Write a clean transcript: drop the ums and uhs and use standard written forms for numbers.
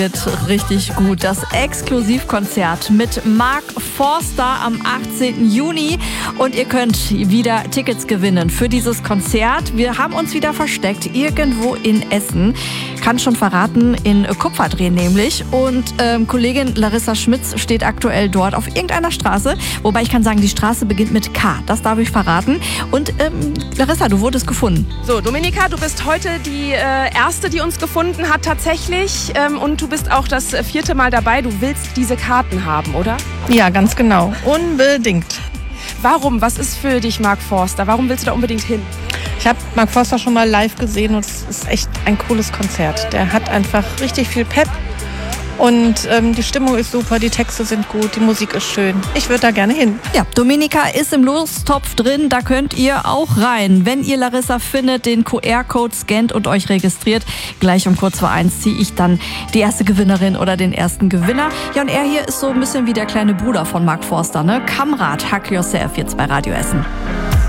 Wird richtig gut. Das Exklusivkonzert mit Mark Forster am 18. Juni. Und ihr könnt wieder Tickets gewinnen für dieses Konzert. Wir haben uns wieder versteckt, irgendwo in Essen. Kann schon verraten, in Kupferdrehen nämlich. Und Kollegin Larissa Schmitz steht aktuell dort auf irgendeiner Straße. Wobei ich kann sagen, die Straße beginnt mit K. Das darf ich verraten. Und Larissa, du wurdest gefunden. So, Dominika, du bist heute die Erste, die uns gefunden hat tatsächlich. Und du bist auch das 4. Mal dabei. Du willst diese Karten haben, oder? Ja, ganz genau. Unbedingt. Warum? Was ist für dich Mark Forster? Warum willst du da unbedingt hin? Ich habe Mark Forster schon mal live gesehen und es ist echt ein cooles Konzert. Der hat einfach richtig viel Pep und die Stimmung ist super, die Texte sind gut, die Musik ist schön. Ich würde da gerne hin. Ja, Dominika ist im Lostopf drin, da könnt ihr auch rein. Wenn ihr Larissa findet, den QR-Code scannt und euch registriert, gleich um kurz vor 1 ziehe ich dann die erste Gewinnerin oder den ersten Gewinner. Ja, und er hier ist so ein bisschen wie der kleine Bruder von Mark Forster, ne? Kamrat, Hack Yourself jetzt bei Radio Essen.